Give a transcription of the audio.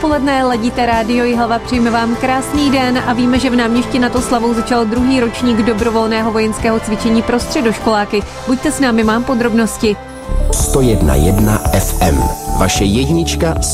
dopoledne, ladíte Rádio Jihlava, přejeme vám krásný den a víme, že v Náměšti nad Oslavou začal 2. ročník dobrovolného vojenského cvičení pro středoškoláky. Buďte s námi, mám podrobnosti. 101.1 FM. Vaše jednička